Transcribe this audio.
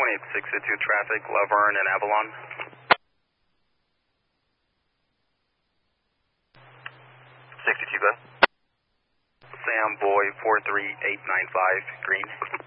28602 traffic, Laverne and Avalon. Sam Boy 43895, green.